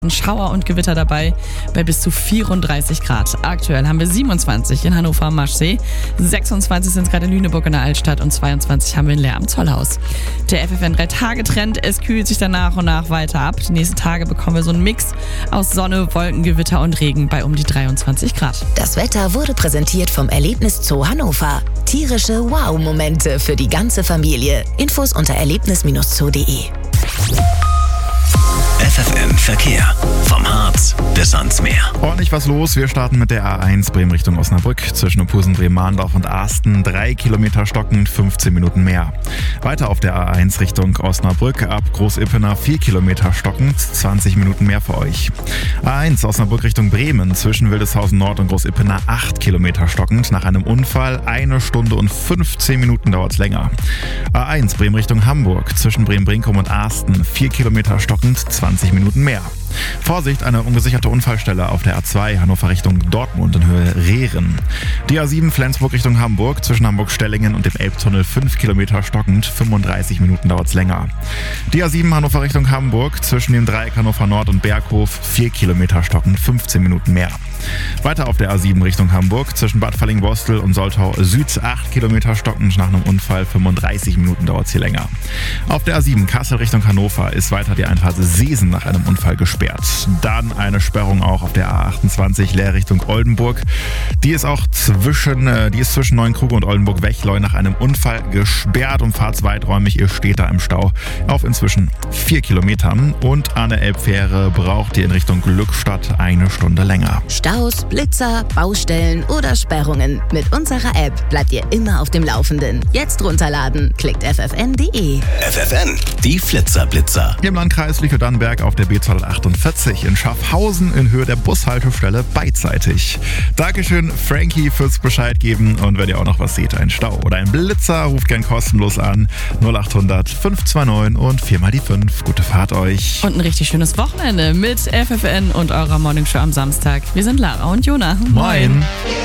Schauer und Gewitter dabei bei bis zu 34 Grad. Aktuell haben wir 27 in Hannover am Maschsee, 26 sind es gerade in Lüneburg in der Altstadt und 22 haben wir in Leer am Zollhaus. Der FFN 3-Tage-Trend, es kühlt sich dann nach und nach weiter ab. Die nächsten Tage bekommen wir so einen Mix aus Sonne, Wolken, Gewitter und Regen bei um die 23 Grad. Das Wetter wurde präsentiert vom Erlebniszoo Hannover. Tierische Wow-Momente für die ganze Familie. Infos unter erlebnis-zoo.de. FFN Verkehr. Vom Harz bis ans Meer. Ordentlich was los. Wir starten mit der A1 Bremen Richtung Osnabrück. Zwischen Opusen, Bremen-Mahndorf und Asten 3 Kilometer stockend, 15 Minuten mehr. Weiter auf der A1 Richtung Osnabrück ab Groß-Ippener 4 Kilometer stockend, 20 Minuten mehr für euch. A1 Osnabrück Richtung Bremen. Zwischen Wildeshausen Nord und Groß-Ippener 8 Kilometer stockend. Nach einem Unfall 1 Stunde und 15 Minuten dauert es länger. A1 Bremen Richtung Hamburg. Zwischen Bremen-Brinkum und Asten 4 Kilometer stockend, 20 Minuten mehr. Vorsicht, eine ungesicherte Unfallstelle auf der A2 Hannover Richtung Dortmund in Höhe Rehren. Die A7 Flensburg Richtung Hamburg, zwischen Hamburg-Stellingen und dem Elbtunnel 5 Kilometer stockend, 35 Minuten dauert es länger. Die A7 Hannover Richtung Hamburg, zwischen dem Dreieck Hannover Nord und Berghof 4 Kilometer stockend, 15 Minuten mehr. Weiter auf der A7 Richtung Hamburg, zwischen Bad Falling-Bostel und Soltau Süd 8 Kilometer stockend, nach einem Unfall 35 Minuten dauert es hier länger. Auf der A7 Kassel Richtung Hannover ist weiter die Einfahrt Seesen nach einem Unfall gesperrt. Dann eine Sperrung auch auf der A28 Leer Richtung Oldenburg. Die ist zwischen Neuenkruge und Oldenburg-Wechleu nach einem Unfall gesperrt und fahrtsweiträumig. Ihr steht da im Stau auf inzwischen 4 Kilometern. Und an der Elbfähre braucht ihr in Richtung Glückstadt 1 Stunde länger. Staus, Blitzer, Baustellen oder Sperrungen. Mit unserer App bleibt ihr immer auf dem Laufenden. Jetzt runterladen, klickt ffn.de. FFN, die Flitzer-Blitzer. Im Landkreis Lüchow-Dannenberg auf der B248 in Schaffhausen in Höhe der Bushaltestelle beidseitig. Dankeschön Frankie fürs Bescheid geben und wenn ihr auch noch was seht, ein Stau oder ein Blitzer, ruft gern kostenlos an 0800 529 und 4 mal die 5. Gute Fahrt euch. Und ein richtig schönes Wochenende mit FFN und eurer Morningshow am Samstag. Wir sind Lara und Jona. Moin.